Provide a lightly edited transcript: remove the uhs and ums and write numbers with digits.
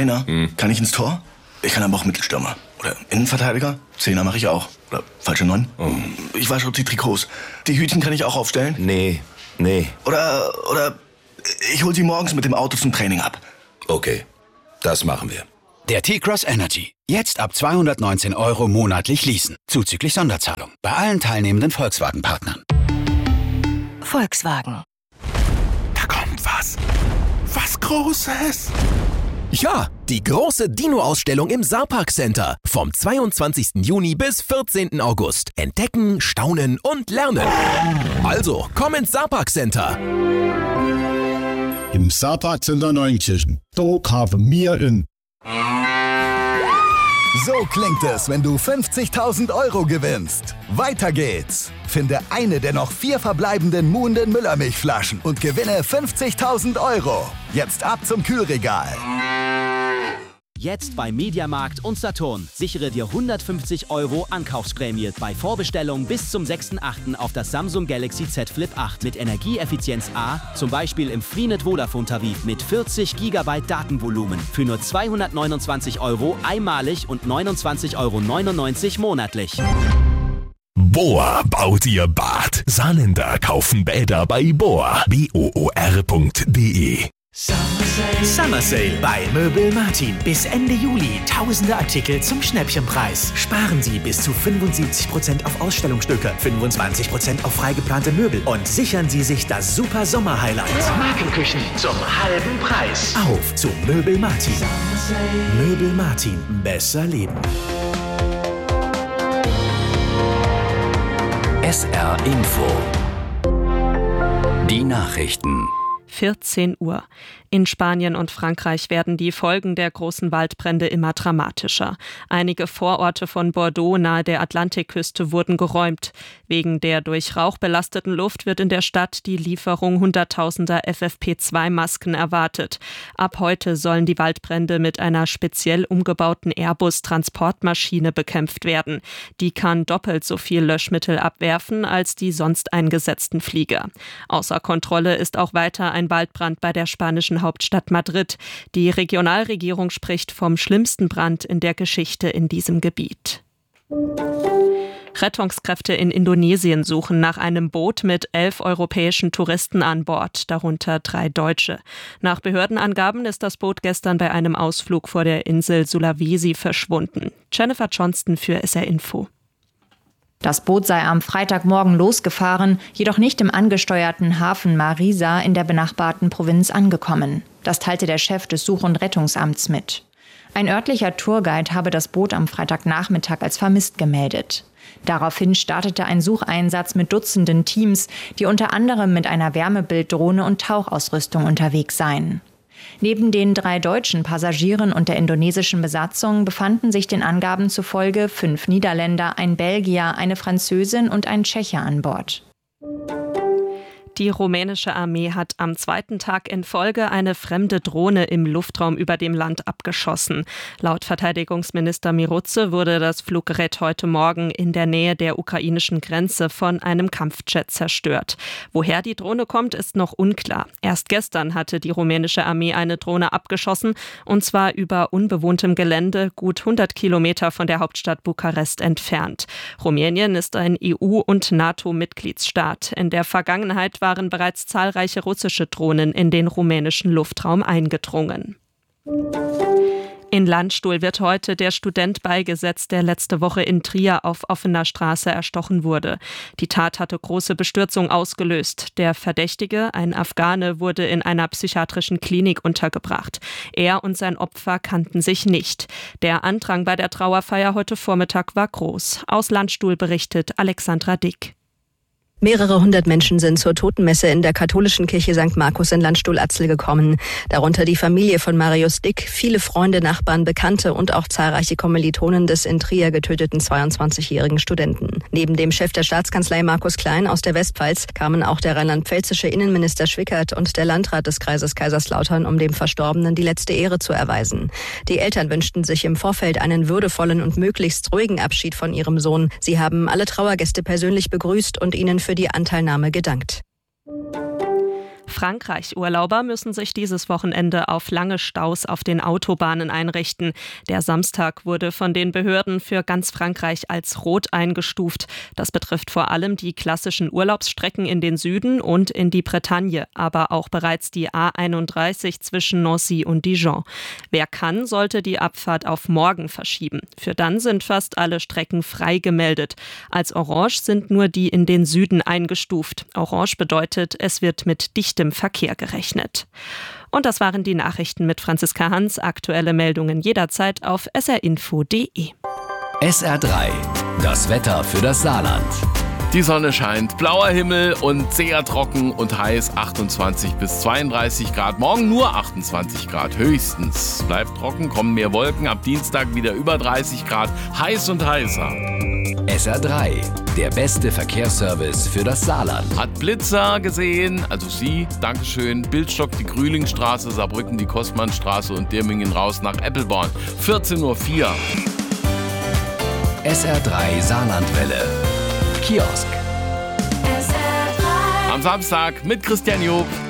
Zehner. Kann ich ins Tor? Ich kann aber auch Mittelstürmer. Oder Innenverteidiger. Zehner mache ich auch. Oder falsche 9. Ich wasche die Trikots. Die Hütchen kann ich auch aufstellen? Nee. Oder ich hol sie morgens mit dem Auto zum Training ab. Okay, das machen wir. Der T-Cross Energy. Jetzt ab 219 € monatlich leasen. Zuzüglich Sonderzahlung. Bei allen teilnehmenden Volkswagen-Partnern. Volkswagen. Da kommt was. Was Großes. Ja, die große Dino-Ausstellung im Saarpark Center. Vom 22. Juni bis 14. August. Entdecken, staunen und lernen. Also, komm ins Saarpark Center. Im Saarpark Center Neunkirchen. Da kaufen wir in. So klingt es, wenn du 50.000 € gewinnst. Weiter geht's. Finde eine der noch 4 verbleibenden Muhnden Müllermilchflaschen und gewinne 50.000 €. Jetzt ab zum Kühlregal. Jetzt bei Mediamarkt und Saturn. Sichere dir 150 € Ankaufsprämie bei Vorbestellung bis zum 6.8. auf das Samsung Galaxy Z Flip 8 mit Energieeffizienz A, zum Beispiel im Freenet Vodafone-Tarif mit 40 GB Datenvolumen für nur 229 € einmalig und 29,99 € monatlich. Bohr baut ihr Bad. Saarländer kaufen Bäder bei Bohr. boor.de. Summer Sale bei Möbel Martin. Bis Ende Juli tausende Artikel zum Schnäppchenpreis. Sparen Sie bis zu 75% auf Ausstellungsstücke, 25% auf freigeplante Möbel und sichern Sie sich das super Sommer-Highlight. Markenküchen zum halben Preis. Auf zu Möbel Martin. Möbel Martin. Besser leben. SR Info. Die Nachrichten. 14 Uhr. In Spanien und Frankreich werden die Folgen der großen Waldbrände immer dramatischer. Einige Vororte von Bordeaux nahe der Atlantikküste wurden geräumt. Wegen der durch Rauch belasteten Luft wird in der Stadt die Lieferung hunderttausender FFP2-Masken erwartet. Ab heute sollen die Waldbrände mit einer speziell umgebauten Airbus-Transportmaschine bekämpft werden. Die kann doppelt so viel Löschmittel abwerfen als die sonst eingesetzten Flieger. Außer Kontrolle ist auch weiter ein Waldbrand bei der spanischen Hauptstadt Madrid. Die Regionalregierung spricht vom schlimmsten Brand in der Geschichte in diesem Gebiet. Rettungskräfte in Indonesien suchen nach einem Boot mit 11 europäischen Touristen an Bord, darunter 3 Deutsche. Nach Behördenangaben ist das Boot gestern bei einem Ausflug vor der Insel Sulawesi verschwunden. Jennifer Johnston für SR Info. Das Boot sei am Freitagmorgen losgefahren, jedoch nicht im angesteuerten Hafen Marisa in der benachbarten Provinz angekommen. Das teilte der Chef des Such- und Rettungsamts mit. Ein örtlicher Tourguide habe das Boot am Freitagnachmittag als vermisst gemeldet. Daraufhin startete ein Sucheinsatz mit Dutzenden Teams, die unter anderem mit einer Wärmebilddrohne und Tauchausrüstung unterwegs seien. Neben den 3 deutschen Passagieren und der indonesischen Besatzung befanden sich den Angaben zufolge 5 Niederländer, ein Belgier, eine Französin und ein Tscheche an Bord. Die rumänische Armee hat am 2. Tag in Folge eine fremde Drohne im Luftraum über dem Land abgeschossen. Laut Verteidigungsminister Miroze wurde das Fluggerät heute Morgen in der Nähe der ukrainischen Grenze von einem Kampfjet zerstört. Woher die Drohne kommt, ist noch unklar. Erst gestern hatte die rumänische Armee eine Drohne abgeschossen, und zwar über unbewohntem Gelände, gut 100 Kilometer von der Hauptstadt Bukarest entfernt. Rumänien ist ein EU- und NATO-Mitgliedsstaat. In der Vergangenheit waren bereits zahlreiche russische Drohnen in den rumänischen Luftraum eingedrungen. In Landstuhl wird heute der Student beigesetzt, der letzte Woche in Trier auf offener Straße erstochen wurde. Die Tat hatte große Bestürzung ausgelöst. Der Verdächtige, ein Afghane, wurde in einer psychiatrischen Klinik untergebracht. Er und sein Opfer kannten sich nicht. Der Andrang bei der Trauerfeier heute Vormittag war groß. Aus Landstuhl berichtet Alexandra Dick. Mehrere hundert Menschen sind zur Totenmesse in der katholischen Kirche St. Markus in Landstuhl-Atzel gekommen. Darunter die Familie von Marius Dick, viele Freunde, Nachbarn, Bekannte und auch zahlreiche Kommilitonen des in Trier getöteten 22-jährigen Studenten. Neben dem Chef der Staatskanzlei Markus Klein aus der Westpfalz kamen auch der rheinland-pfälzische Innenminister Schwickert und der Landrat des Kreises Kaiserslautern, um dem Verstorbenen die letzte Ehre zu erweisen. Die Eltern wünschten sich im Vorfeld einen würdevollen und möglichst ruhigen Abschied von ihrem Sohn. Sie haben alle Trauergäste persönlich begrüßt und ihnen für die Anteilnahme gedankt. Frankreich-Urlauber müssen sich dieses Wochenende auf lange Staus auf den Autobahnen einrichten. Der Samstag wurde von den Behörden für ganz Frankreich als rot eingestuft. Das betrifft vor allem die klassischen Urlaubsstrecken in den Süden und in die Bretagne, aber auch bereits die A31 zwischen Nancy und Dijon. Wer kann, sollte die Abfahrt auf morgen verschieben. Für dann sind fast alle Strecken frei gemeldet. Als orange sind nur die in den Süden eingestuft. Orange bedeutet, es wird mit dichtem Verkehr gerechnet. Und das waren die Nachrichten mit Franziska Hans. Aktuelle Meldungen jederzeit auf srinfo.de. SR3, das Wetter für das Saarland. Die Sonne scheint, blauer Himmel und sehr trocken und heiß, 28 bis 32 Grad. Morgen nur 28 Grad höchstens. Bleibt trocken, kommen mehr Wolken, ab Dienstag wieder über 30 Grad, heiß und heißer. SR3, der beste Verkehrsservice für das Saarland. Hat Blitzer gesehen, also Sie, Dankeschön. Bildstock, die Grühlingstraße, Saarbrücken, die Kostmannstraße und Dirmingen raus nach Eppelborn. 14.04 Uhr. SR3 Saarlandwelle. Kiosk. Am Samstag mit Christian Job.